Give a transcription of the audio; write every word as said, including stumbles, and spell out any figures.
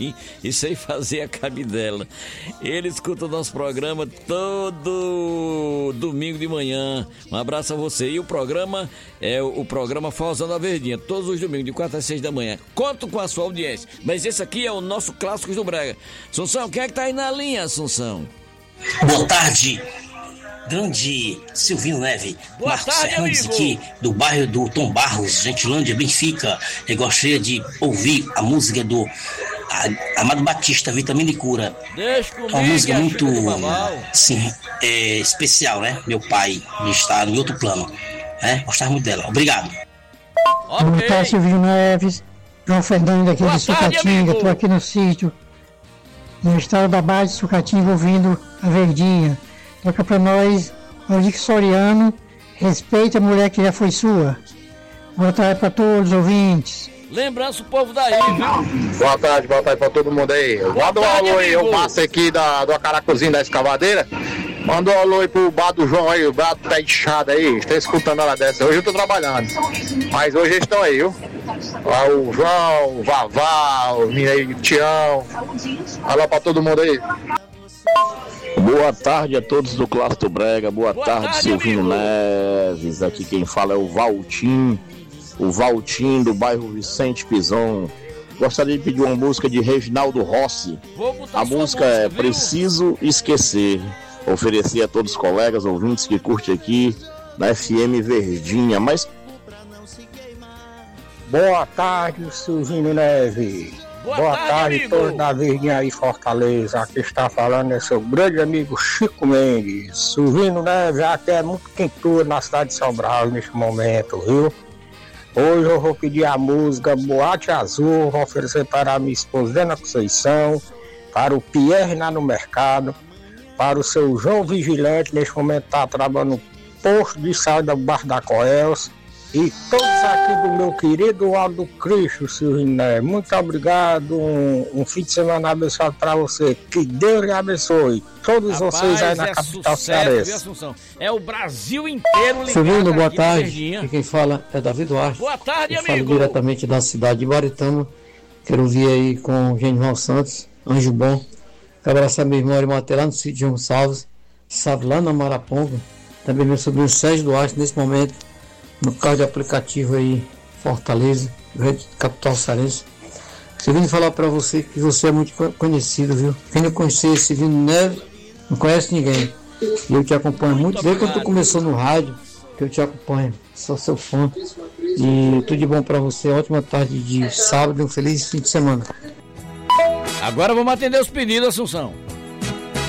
Valentim e sei fazer a cabidela. Ele escuta o nosso programa todo domingo de manhã. Um abraço a você. E o programa é o, o programa Forrozão da Verdinha, todos os domingos, de quatro às seis da manhã. Conto com a sua audiência. Mas esse aqui é o nosso Clássicos do Brega. Assunção, quem é que tá aí na linha, Assunção? Boa tarde, grande Silvinho Neve. Boa Marcos tarde, Fernandes amigo. aqui, do bairro do Tom Barros, Gentilândia, Benfica. Eu gostaria de ouvir a música do a, Amado Batista, Vitamina e Cura. Deixa comigo, uma música muito, muito sim, é, especial, né? Meu pai está em outro plano, né? Gostava muito dela. Obrigado. Okay. Boa tarde, Silvinho Neves. João Fernando aqui Boa de tarde, Sucatinga. Estou amigo. aqui no sítio, no estado da base de Sucatinga, ouvindo a Verdinha. Toca pra nós, Maurício Soriano, respeita a mulher que já foi sua. Boa tarde para todos os ouvintes. Lembrança o povo daí, viu? Boa tarde, boa tarde pra todo mundo aí. Manda um tarde, alô aí, amigo. o Márcio aqui da, do Acaracuzinho da Escavadeira. Manda um alô aí pro bar do João aí, o bar do pé de chada aí. Estou escutando a hora dessa. Hoje eu tô trabalhando, mas hoje eles estão aí, viu? Lá o João, o Vavá, o menino aí, o Tião. Alô pra todo mundo aí. Boa tarde a todos do Clássico Brega, boa, Boa tarde, tarde, Silvinho amigo. Neves, aqui quem fala é o Valtim, o Valtim do bairro Vicente Pison. Gostaria de pedir uma música de Reginaldo Rossi, Vou botar a sua música é viu? Preciso Esquecer, oferecer a todos os colegas, ouvintes que curtem aqui na F M Verdinha, mas... Boa tarde, Silvinho Neves. Boa, Boa tarde, tarde, amigo. todos da Verdinha aí, Fortaleza. Aqui está falando é seu grande amigo Chico Mendes. Silvinho Neves, aqui é muito quentura na cidade de São Brás neste momento, viu? Hoje eu vou pedir a música Boate Azul, vou oferecer para a minha esposa Dena Conceição, para o Pierre lá no mercado, para o seu João Vigilante, neste momento está trabalhando no posto de saúde do Bar da Coels. E todos aqui do meu querido Aldo Cristo, Silvinho Neves. Muito obrigado, um, um fim de semana abençoado para você. Que Deus lhe abençoe. Todos Rapaz, vocês aí na é capital sucesso, viu, cearense. Assunção? É o Brasil inteiro ligado. Silvino, boa aqui na tarde. Verdinha. E quem fala é Davi Duarte. Boa tarde, Eu falo amigo. diretamente da cidade de Baritama. Quero vir aí com o Genival Santos, Anjo Bom. Quero abraçar meu irmão Arimaté lá no sítio João Salves, sabe, lá na Maraponga. Também meu sobrinho Sérgio Duarte, nesse momento, no carro de aplicativo aí, Fortaleza, Rede Capital Cearense. Eu vim falar para você que você é muito conhecido, viu? Quem não conhecer esse Silvinho Neves, não conhece ninguém. E eu te acompanho muito, muito desde quando tu começou no rádio, que eu te acompanho, sou seu fã. E tudo de bom para você, ótima tarde de sábado e um feliz fim de semana. Agora vamos atender os pedidos, Assunção.